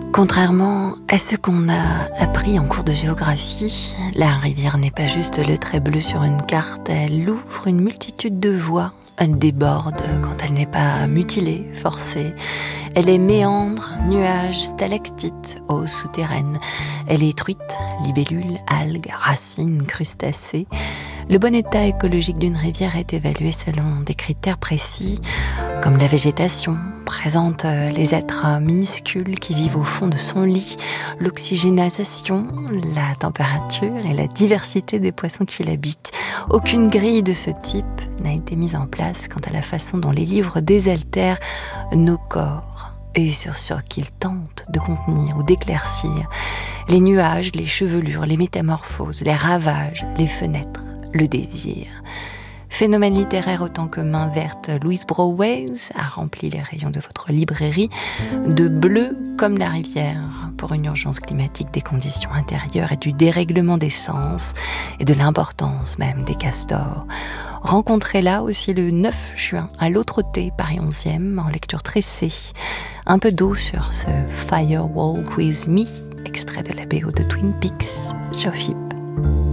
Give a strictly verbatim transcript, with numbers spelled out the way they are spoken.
Contrairement à ce qu'on a appris en cours de géographie, la rivière n'est pas juste le trait bleu sur une carte, elle ouvre une multitude de voies. Elle déborde quand elle n'est pas mutilée, forcée. Elle est méandre, nuages, stalactites, eau souterraine. Elle est truite, libellules, algues, racines, crustacés. Le bon état écologique d'une rivière est évalué selon des critères précis, comme la végétation, présente les êtres minuscules qui vivent au fond de son lit, l'oxygénation, la température et la diversité des poissons qui l'habitent. Aucune grille de ce type n'a été mise en place quant à la façon dont les livres désaltèrent nos corps et sur ce qu'ils tentent de contenir ou d'éclaircir. Les nuages, les chevelures, les métamorphoses, les ravages, les fenêtres, le désir. Phénomène littéraire autant que main verte, Louise Braulwais a rempli les rayons de votre librairie de bleu comme la rivière pour une urgence climatique des conditions intérieures et du dérèglement des sens et de l'importance même des castors. Rencontrez-la aussi le neuf juin à l'autre thé, Paris onzième, en lecture tressée. Un peu d'eau sur ce Firewalk with Me, extrait de la B O de Twin Peaks sur F I P.